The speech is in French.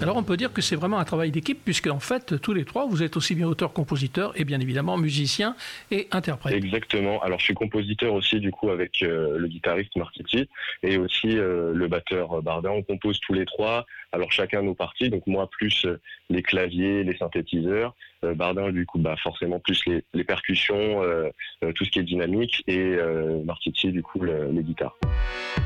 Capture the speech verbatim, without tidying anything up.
Alors on peut dire que c'est vraiment un travail d'équipe, puisque en fait, tous les trois, vous êtes aussi bien auteur-compositeur et bien évidemment musicien et interprète. Exactement. Alors je suis compositeur aussi du coup avec euh, le guitariste Martiti et aussi euh, le batteur Bardin. On compose tous les trois, alors chacun nos parties. Donc moi plus euh, les claviers, les synthétiseurs. Euh, Bardin du coup bah forcément plus les, les percussions, euh, euh, tout ce qui est dynamique et euh, Martiti du coup le, les guitares.